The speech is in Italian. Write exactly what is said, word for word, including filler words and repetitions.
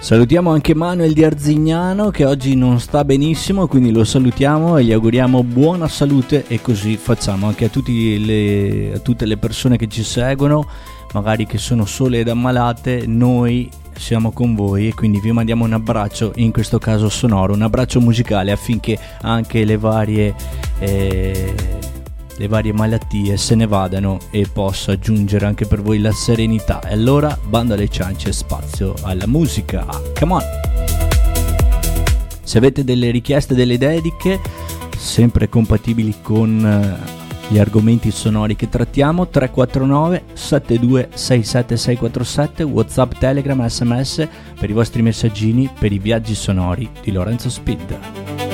Salutiamo anche Manuel di Arzignano che oggi non sta benissimo, quindi lo salutiamo e gli auguriamo buona salute, e così facciamo anche a, tutti le, a tutte le persone che ci seguono, magari che sono sole ed ammalate. Noi siamo con voi e quindi vi mandiamo un abbraccio, in questo caso sonoro, un abbraccio musicale, affinché anche le varie... Eh, le varie malattie se ne vadano e possa aggiungere anche per voi la serenità. E allora bando alle ciance, spazio alla musica, come on! Se avete delle richieste, delle dediche sempre compatibili con gli argomenti sonori che trattiamo, tre quattro nove sette due sei sette sei quattro sette, WhatsApp, Telegram, S M S per i vostri messaggini, per i viaggi sonori di Lorenzo Speed.